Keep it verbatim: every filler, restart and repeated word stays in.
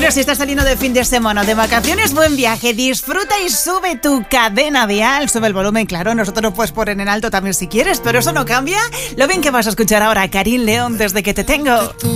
Bueno, si estás saliendo de fin de semana, de vacaciones, buen viaje, disfruta y sube tu cadena dial, sube el volumen, claro, nosotros lo puedes poner en alto también si quieres, pero eso no cambia lo bien que vas a escuchar ahora a Karim León desde que te tengo.